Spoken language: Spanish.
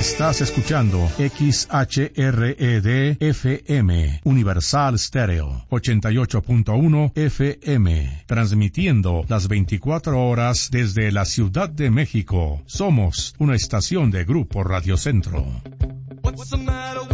Estás escuchando XHRED-FM, Universal Stereo, 88.1 FM, transmitiendo las 24 horas desde la Ciudad de México. Somos una estación de Grupo Radio Centro. What's the matter